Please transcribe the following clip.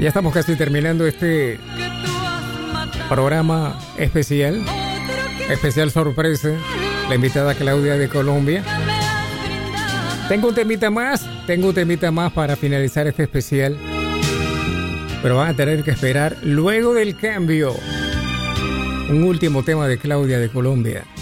Ya estamos casi terminando este programa especial sorpresa. La invitada Claudia de Colombia. Tengo un temita más para finalizar este especial, pero van a tener que esperar luego del cambio. Un último tema de Claudia de Colombia.